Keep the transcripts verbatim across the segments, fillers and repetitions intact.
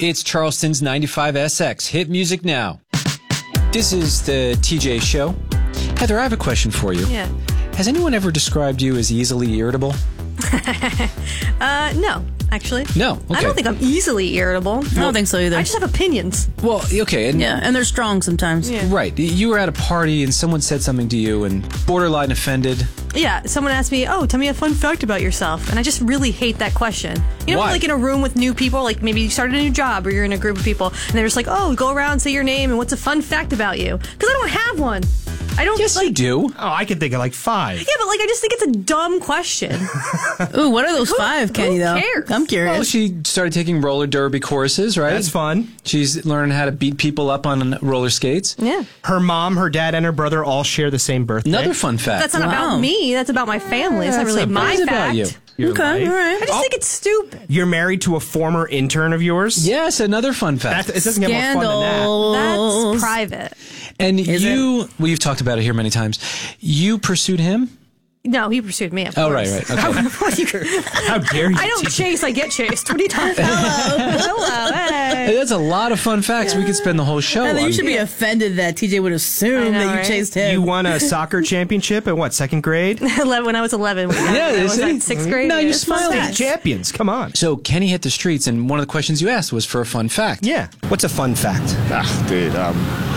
It's Charleston's ninety-five S X. Hit music now. This is the T J Show. Heather, I have a question for you. Yeah. Has anyone ever described you as easily irritable? uh, no, actually. No, okay. I don't think I'm easily irritable. I don't think so either. I just have opinions. Well, okay. And yeah, and they're strong sometimes. Yeah. Right. You were at a party and someone said something to you and borderline offended. Yeah, someone asked me, oh, tell me a fun fact about yourself. And I just really hate that question. You know, Why? like in a room with new people, like maybe you started a new job or you're in a group of people, and they're just like, oh, go around, say your name, and what's a fun fact about you? Because I don't have one. I don't. Yes, like, you do. Oh, I can think of like five. Yeah, but like I just think it's a dumb question. Ooh, what are those five, Kenny, who though? cares? I'm curious. Well, she started taking roller derby courses, right? That's fun. She's learning how to beat people up on roller skates. Yeah. Her mom, her dad, and her brother all share the same birthday. Another fun fact. That's not Wow. about me. That's about my family. It's not really That's my about fact. you. Your Okay, life. all right. I just Oh. think it's stupid. You're married to a former intern of yours? Yes, another fun fact. That's, it doesn't get more fun than that. Scandals. That's private. and Is you, well, you've talked about it here many times. You pursued him? No, he pursued me. Of Oh, course. right, right. Okay. What do you- How dare you? I don't chase, I get chased. What are you talking about? Hello. Hey. Hey, that's a lot of fun facts. We could spend the whole show I think on. you should be offended that T J would assume I know, that you right? chased him. You won a soccer championship at what, second grade? eleven when I was eleven. When I, Yeah, I you was see? at sixth grade. No, Yeah, you it's fun smiled. fact. Champions, come on. So Kenny hit the streets, and one of the questions you asked was for a fun fact. Yeah. What's a fun fact? Ah, dude, um,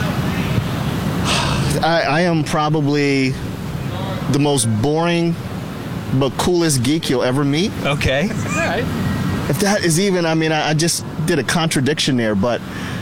I, I am probably the most boring but coolest geek you'll ever meet. Okay. All right. If that is even, I mean, I, I just did a contradiction there, but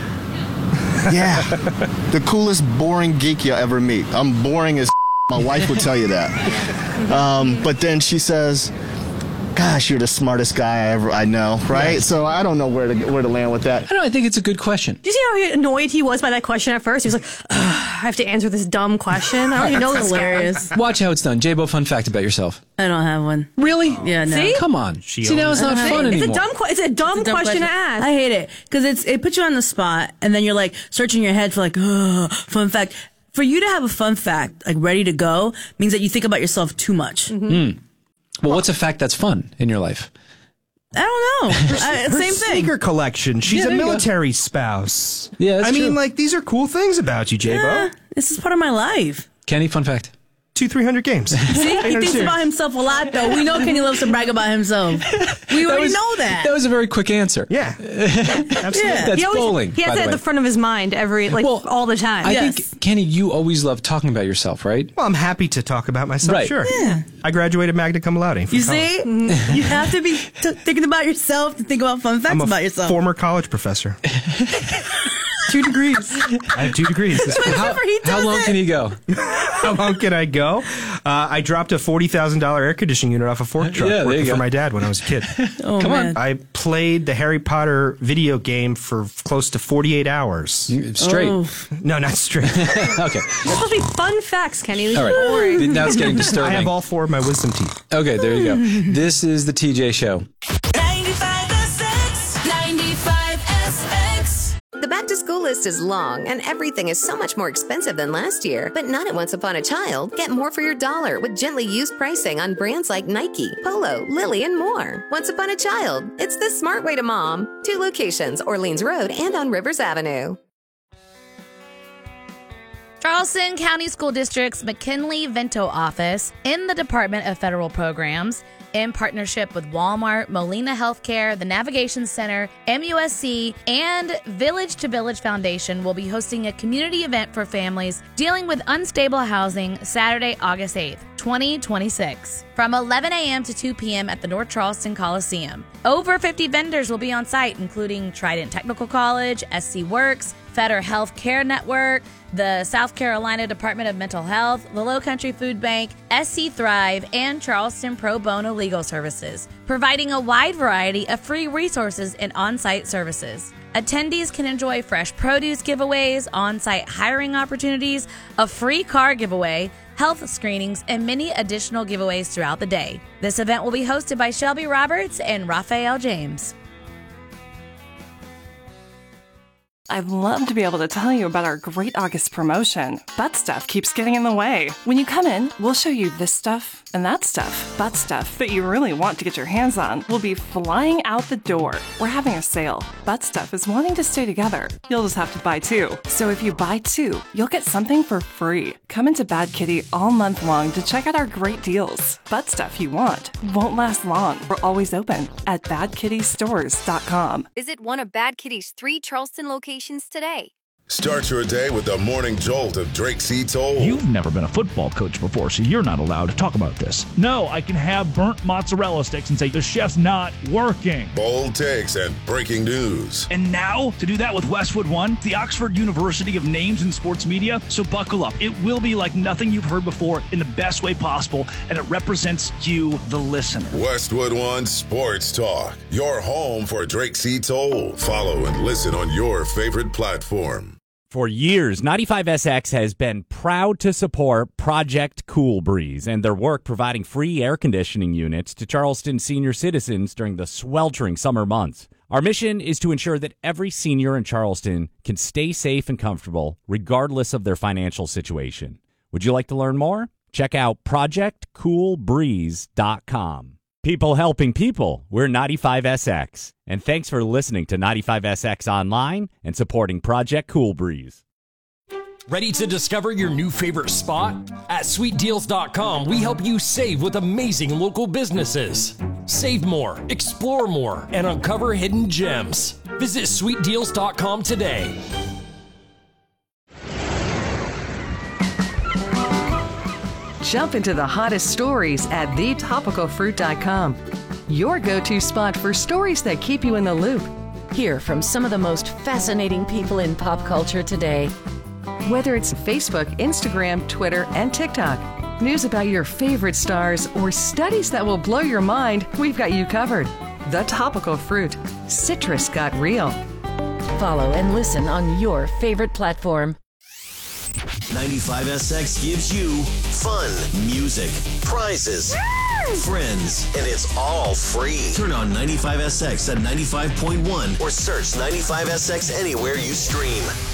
yeah, the coolest boring geek you'll ever meet. I'm boring as my wife would tell you that. Um, but then she says, gosh, you're the smartest guy I ever I know, right? So I don't know where to where to land with that. I don't know. I think it's a good question. Did you see how annoyed he was by that question at first? He was like, Ugh, I have to answer this dumb question. I don't even know this guy. hilarious. Watch how it's done. J-Bo, fun fact about yourself. I don't have one. Really? Yeah, no. See? Come on. She See, now owns it's not it. fun It's anymore. a dumb, que- it's a dumb, Dumb question, to ask. I hate it because it's it puts you on the spot, and then you're like searching your head for like, oh, fun fact. For you to have a fun fact like ready to go means that you think about yourself too much. Well, what's a fact that's fun in your life? I don't know. I, Her same thing. sneaker collection. She's Yeah, a there you go. military spouse. Yeah, that's I mean, true. like, these are cool things about you, J-Bo. Yeah, this is part of my life. Kenny, fun fact. Two, three hundred games. See, he thinks about himself a lot, though. We know Kenny loves to brag about himself. We already was, know that. That was a very quick answer. Yeah. Absolutely. Yeah. That's He always- bowling, He by has the that at way. the front of his mind every, like, Well, all the time. I Yes. think, Kenny, you always love talking about yourself, right? Well, I'm happy to talk about myself, Right. sure. Yeah. I graduated magna cum laude. from You college. see, you have to be t- thinking about yourself to think about fun facts I'm a about yourself. former college professor. Two degrees. I have two degrees. How, he does how long it. can he go? How long can I go? Uh, I dropped a forty thousand dollars air conditioning unit off a fork truck Yeah, there working you go. for my dad when I was a kid. Oh, Come on. man. I played the Harry Potter video game for close to forty-eight hours. Straight. Oh. No, not straight. Okay. It's supposed to be fun facts, Kenny. Leave All it boring. right. Now it's getting I disturbing. have all four of my wisdom teeth. Okay, there you go. This is the T J Show. ninety-five S X. ninety-five S X. The back to school list is long, and everything is so much more expensive than last year. But not at Once Upon a Child. Get more for your dollar with gently used pricing on brands like Nike, Polo, Lily, and more. Once Upon a Child. It's the smart way to mom. Two locations, Orleans Road and on Rivers Avenue. Charleston County School District's McKinley-Vento office in the Department of Federal Programs, in partnership with Walmart, Molina Healthcare, the Navigation Center, M U S C, and Village to Village Foundation will be hosting a community event for families dealing with unstable housing Saturday, August eighth, twenty twenty-six, from eleven a.m. to two p.m. at the North Charleston Coliseum. Over fifty vendors will be on site, including Trident Technical College, S C Works, Fetter Health Care Network, the South Carolina Department of Mental Health, the Low Country Food Bank, S C Thrive, and Charleston Pro Bono Legal Services, providing a wide variety of free resources and on-site services. Attendees can enjoy fresh produce giveaways, on-site hiring opportunities, a free car giveaway, health screenings, and many additional giveaways throughout the day. This event will be hosted by Shelby Roberts and Raphael James. I'd love to be able to tell you about our great August promotion, but stuff keeps getting in the way. When you come in, we'll show you this stuff and that stuff, but stuff that you really want to get your hands on will be flying out the door. We're having a sale. Butt Stuff is wanting to stay together. You'll just have to buy two. So if you buy two, you'll get something for free. Come into Bad Kitty all month long to check out our great deals. Butt Stuff you want won't last long. We're always open at bad kitty stores dot com. Visit one of Bad Kitty's three Charleston locations today. Start your day with the morning jolt of Drake C. Toll. You've never been a football coach before, so you're not allowed to talk about this. No, I can have burnt mozzarella sticks and say the chef's not working. Bold takes and breaking news. And now, to do that with Westwood One, the Oxford University of Names in Sports Media. So buckle up. It will be like nothing you've heard before in the best way possible, and it represents you, the listener. Westwood One Sports Talk, your home for Drake C. Toll. Follow and listen on your favorite platform. For years, ninety-five S X has been proud to support Project Cool Breeze and their work providing free air conditioning units to Charleston senior citizens during the sweltering summer months. Our mission is to ensure that every senior in Charleston can stay safe and comfortable regardless of their financial situation. Would you like to learn more? Check out project cool breeze dot com. People helping people. We're ninety-five S X. And thanks for listening to ninety-five S X Online and supporting Project Cool Breeze. Ready to discover your new favorite spot? At sweet deals dot com, we help you save with amazing local businesses. Save more, explore more, and uncover hidden gems. Visit sweet deals dot com today. Jump into the hottest stories at the topical fruit dot com. Your go-to spot for stories that keep you in the loop. Hear from some of the most fascinating people in pop culture today. Whether it's Facebook, Instagram, Twitter, and TikTok, news about your favorite stars, or studies that will blow your mind, we've got you covered. The Topical Fruit. Citrus got real. Follow and listen on your favorite platform. ninety-five S X gives you fun, music, prizes, friends, and it's all free. Turn on ninety-five S X at ninety-five point one or search ninety-five S X anywhere you stream.